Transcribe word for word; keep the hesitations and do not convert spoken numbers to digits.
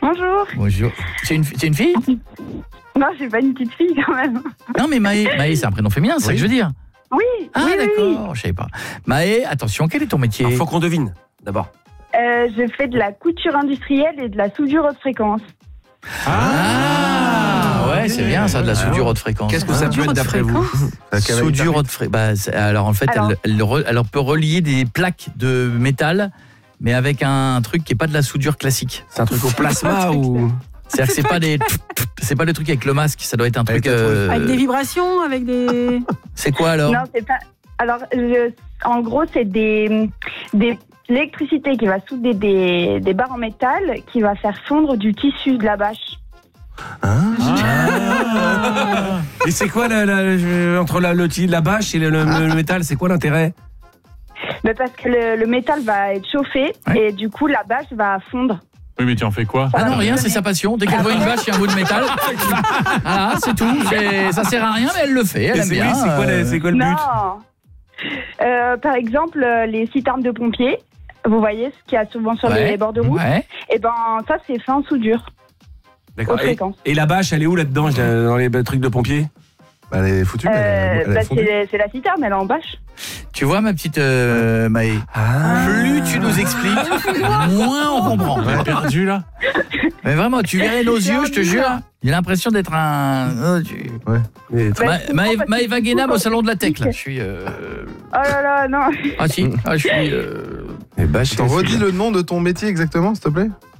Bonjour. Bonjour. C'est une, c'est une fille? Non, j'ai pas une petite fille quand même. Non, mais Maë, Maë c'est un prénom féminin, c'est oui. ça que je veux dire. Oui. Ah, oui, d'accord, oui. je savais pas. Maë, attention, quel est ton métier? Il faut qu'on devine, d'abord. Euh, je fais de la couture industrielle et de la soudure haute fréquence. Ah, ah ouais, c'est bien ça, de la soudure haute fréquence. Qu'est-ce que ça peut être d'après vous? Soudure haute fréquence. Bah, alors en fait, alors, elle, elle, elle peut relier des plaques de métal, mais avec un truc qui est pas de la soudure classique. C'est un truc au plasma ou? C'est-à-dire que c'est pas des, c'est pas le truc avec le masque, ça doit être un truc euh... avec des vibrations, avec des. C'est quoi alors? Non, c'est pas. Alors, je... en gros, c'est des des l'électricité qui va souder des des barres en métal, qui va faire fondre du tissu de la bâche. Ah. Ah. Et c'est quoi la, la, entre la, le, la bâche et le, le, le métal, c'est quoi l'intérêt? Mais parce que le, le métal va être chauffé ouais. et du coup la bâche va fondre. Oui, mais tu en fais quoi? Ah non, rien, c'est sa passion. Dès qu'elle voit une bâche et un bout de métal, voilà, c'est tout. C'est, ça sert à rien, mais elle le fait, elle aime bien. Oui, c'est quoi, euh... c'est quoi le but? Non. Euh, par exemple, les citernes de pompiers, vous voyez ce qu'il y a souvent sur ouais. les bords de route. Ouais. Et ben ça, c'est fait en soudure. D'accord. Et, et la bâche, elle est où là-dedans, dans les trucs de pompiers? Bah, elle est foutue. Euh, elle, elle bah, c'est, c'est la citerne, elle est en bâche. Tu vois, ma petite euh, Maë, ah. plus tu nous expliques, moins on comprend. On est perdu là. Mais vraiment, tu verrais nos yeux, je te jure. J'ai l'impression d'être un. Oh, tu... ouais. Bah, Maë, Maë Wagenham au salon de la tech là. Je suis. Euh... Oh là là, non. Ah si. Ah, je suis. Euh... Eh bah, je t'en redis le nom de ton métier exactement, s'il te plaît.